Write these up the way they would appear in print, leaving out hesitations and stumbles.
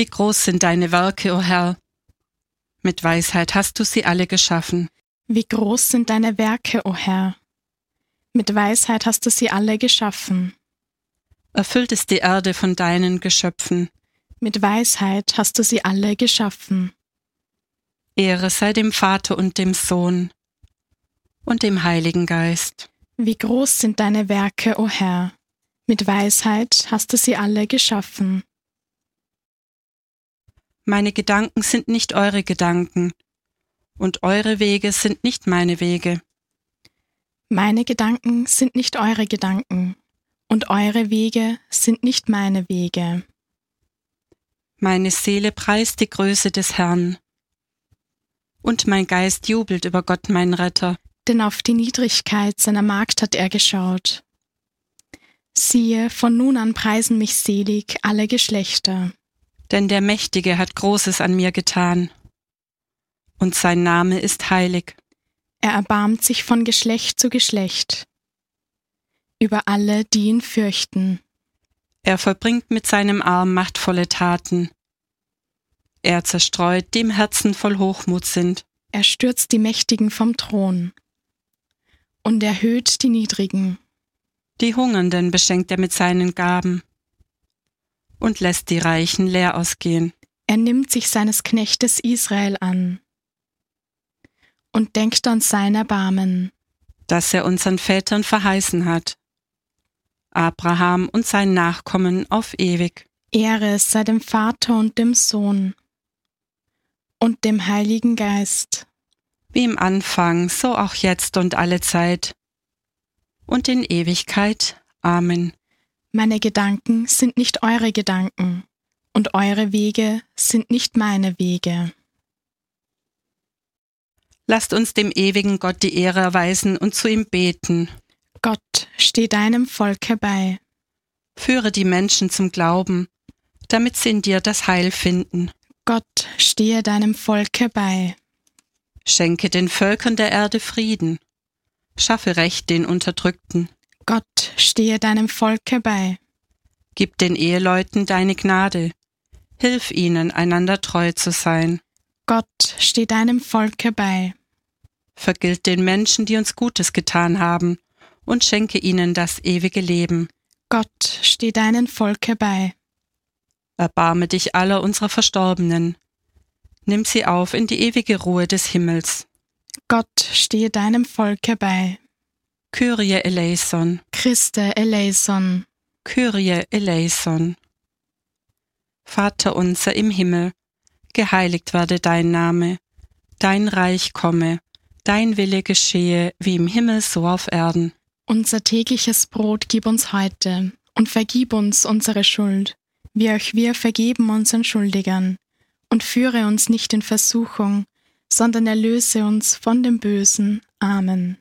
Wie groß sind deine Werke, o Herr! Mit Weisheit hast du sie alle geschaffen. Wie groß sind deine Werke, o Herr! Mit Weisheit hast du sie alle geschaffen. Erfüllt ist die Erde von deinen Geschöpfen. Mit Weisheit hast du sie alle geschaffen. Ehre sei dem Vater und dem Sohn und dem Heiligen Geist. Wie groß sind deine Werke, o Herr! Mit Weisheit hast du sie alle geschaffen. Meine Gedanken sind nicht eure Gedanken, und eure Wege sind nicht meine Wege. Meine Gedanken sind nicht eure Gedanken, und eure Wege sind nicht meine Wege. Meine Seele preist die Größe des Herrn, und mein Geist jubelt über Gott, mein Retter. Denn auf die Niedrigkeit seiner Magd hat er geschaut. Siehe, von nun an preisen mich selig alle Geschlechter. Denn der Mächtige hat Großes an mir getan, und sein Name ist heilig. Er erbarmt sich von Geschlecht zu Geschlecht über alle, die ihn fürchten. Er vollbringt mit seinem Arm machtvolle Taten. Er zerstreut, die im Herzen voll Hochmut sind. Er stürzt die Mächtigen vom Thron und erhöht die Niedrigen. Die Hungernden beschenkt er mit seinen Gaben und lässt die Reichen leer ausgehen. Er nimmt sich seines Knechtes Israel an und denkt an sein Erbarmen, das er unseren Vätern verheißen hat, Abraham und sein Nachkommen auf ewig. Ehre sei dem Vater und dem Sohn und dem Heiligen Geist. Wie im Anfang, so auch jetzt und alle Zeit und in Ewigkeit. Amen. Meine Gedanken sind nicht eure Gedanken, und eure Wege sind nicht meine Wege. Lasst uns dem ewigen Gott die Ehre erweisen und zu ihm beten. Gott, steh deinem Volke bei. Führe die Menschen zum Glauben, damit sie in dir das Heil finden. Gott, stehe deinem Volke bei. Schenke den Völkern der Erde Frieden. Schaffe Recht den Unterdrückten. Gott, stehe deinem Volke bei. Gib den Eheleuten deine Gnade. Hilf ihnen, einander treu zu sein. Gott, steh deinem Volke bei. Vergilt den Menschen, die uns Gutes getan haben, und schenke ihnen das ewige Leben. Gott, steh deinem Volke bei. Erbarme dich aller unserer Verstorbenen. Nimm sie auf in die ewige Ruhe des Himmels. Gott, stehe deinem Volke bei. Kyrie eleison. Christe eleison. Kyrie eleison. Vater unser im Himmel, geheiligt werde dein Name, dein Reich komme, dein Wille geschehe, wie im Himmel so auf Erden. Unser tägliches Brot gib uns heute und vergib uns unsere Schuld, wie auch wir vergeben unseren Schuldigern. Und führe uns nicht in Versuchung, sondern erlöse uns von dem Bösen. Amen.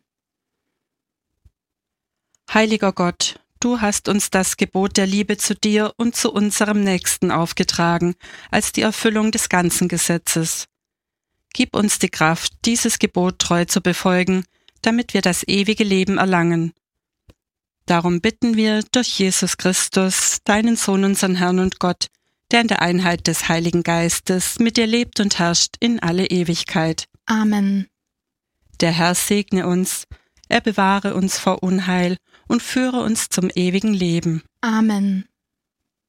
Heiliger Gott, du hast uns das Gebot der Liebe zu dir und zu unserem Nächsten aufgetragen, als die Erfüllung des ganzen Gesetzes. Gib uns die Kraft, dieses Gebot treu zu befolgen, damit wir das ewige Leben erlangen. Darum bitten wir durch Jesus Christus, deinen Sohn, unseren Herrn und Gott, der in der Einheit des Heiligen Geistes mit dir lebt und herrscht in alle Ewigkeit. Amen. Der Herr segne uns, er bewahre uns vor Unheil und führe uns zum ewigen Leben. Amen.